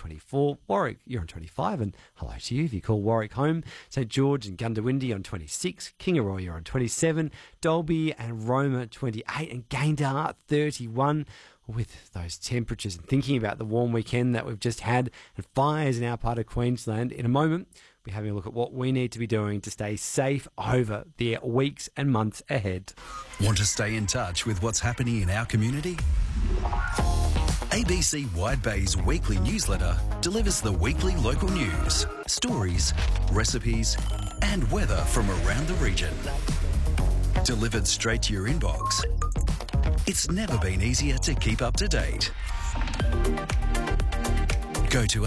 24. Warwick, you're on 25, and hello to you if you call Warwick home. St George and Gundawindi on 26. Kingaroy, you're on 27. Dalby and Roma, 28. And Gayndah, 31. With those temperatures and thinking about the warm weekend that we've just had and fires in our part of Queensland, in a moment we're having a look at what we need to be doing to stay safe over the weeks and months ahead. Want to stay in touch with what's happening in our community? ABC Wide Bay's weekly newsletter delivers the weekly local news, stories, recipes and weather from around the region. Delivered straight to your inbox. It's never been easier to keep up to date. Go to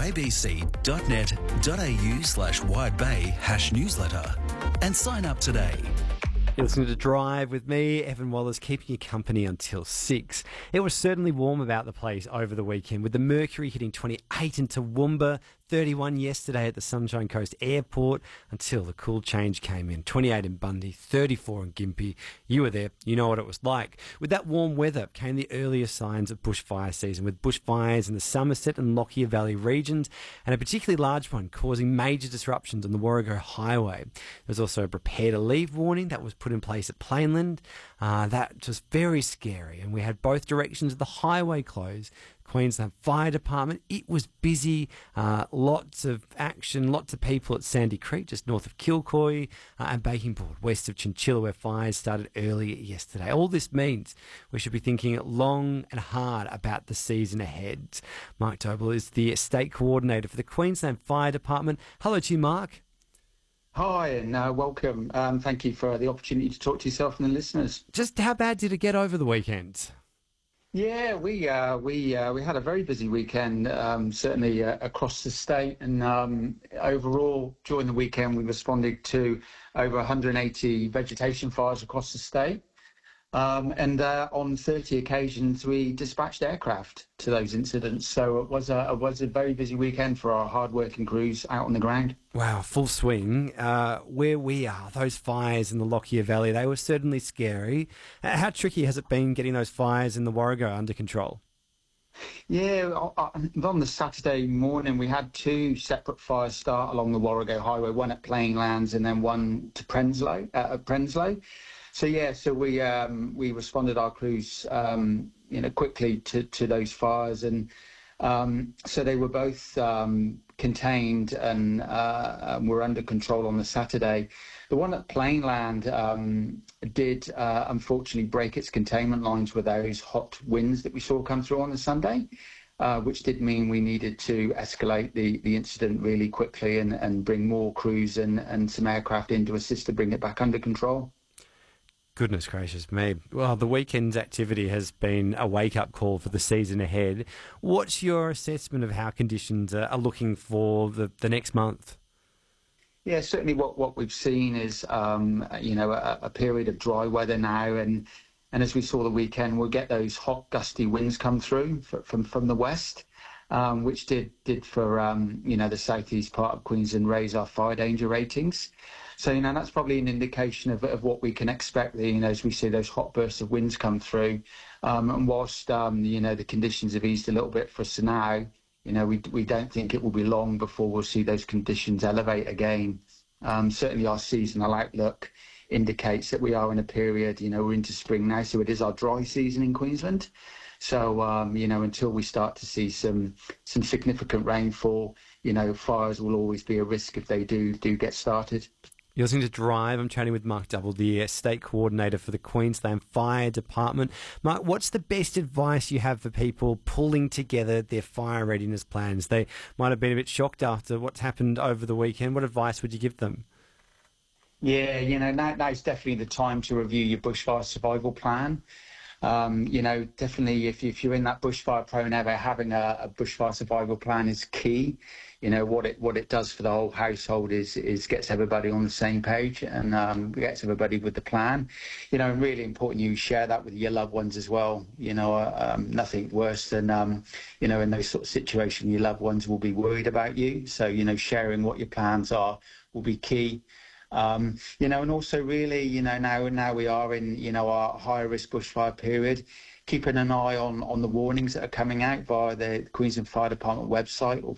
abc.net.au/widebay/newsletter and sign up today. You're listening to Drive with me, Evan Wallace, keeping you company until 6. It was certainly warm about the place over the weekend, with the mercury hitting 28 in Toowoomba, 31 yesterday at the Sunshine Coast Airport, until the cool change came in. 28 in Bundy, 34 in Gympie. You were there, you know what it was like. With that warm weather came the earliest signs of bushfire season, with bushfires in the Somerset and Lockyer Valley regions, and a particularly large one causing major disruptions on the Warrego Highway. There was also a prepare to leave warning that was put in place at Plainland. That was very scary, and we had both directions of the highway closed. Queensland Fire Department, it was busy, lots of action, lots of people at Sandy Creek, just north of Kilcoy, and Baking Board, west of Chinchilla, where fires started early yesterday. All this means we should be thinking long and hard about the season ahead. Mark Doble is the State Coordinator for the Queensland Fire Department. Hello to you, Mark. Hi, and welcome. Thank you for the opportunity to talk to yourself and the listeners. Just how bad did it get over the weekend? Yeah, we had a very busy weekend, certainly across the state, and overall during the weekend we responded to over 180 vegetation fires across the state. And on 30 occasions, we dispatched aircraft to those incidents. So it was a very busy weekend for our hard-working crews out on the ground. Wow, full swing. Where we are, those fires in the Lockyer Valley, they were certainly scary. How tricky has it been getting those fires in the Warrego under control? Yeah, on the Saturday morning, we had two separate fires start along the Warrego Highway, one at Plainlands and then one to Prenslow, at Prenslow. So we responded, our crews, quickly to those fires, and so they were both contained and were under control on the Saturday. The one at Plainland did unfortunately break its containment lines with those hot winds that we saw come through on the Sunday, which did mean we needed to escalate the incident really quickly and bring more crews and some aircraft in to assist to bring it back under control. Goodness gracious me. Well, the weekend's activity has been a wake-up call for the season ahead. What's your assessment of how conditions are looking for the next month? Yeah, certainly what we've seen is, a period of dry weather now, and as we saw the weekend, we'll get those hot, gusty winds come through from the west, which did for, the southeast part of Queensland raise our fire danger ratings. So, that's probably an indication of what we can expect, as we see those hot bursts of winds come through. And whilst, the conditions have eased a little bit for us now, we don't think it will be long before we'll see those conditions elevate again. Certainly our seasonal outlook indicates that we are in a period, we're into spring now, so it is our dry season in Queensland. So, until we start to see some significant rainfall, fires will always be a risk if they do get started. You're listening to Drive. I'm chatting with Mark Double, the State Coordinator for the Queensland Fire Department. Mark, what's the best advice you have for people pulling together their fire readiness plans? They might have been a bit shocked after what's happened over the weekend. What advice would you give them? Yeah, now's definitely the time to review your bushfire survival plan. Definitely if you're in that bushfire prone area, having a bushfire survival plan is key. What it does for the whole household is gets everybody on the same page and gets everybody with the plan. And really important you share that with your loved ones as well. Nothing worse than, in those sort of situations, your loved ones will be worried about you. So, sharing what your plans are will be key. And also really, now we are in, our higher risk bushfire period, keeping an eye on the warnings that are coming out via the Queensland Fire Department website or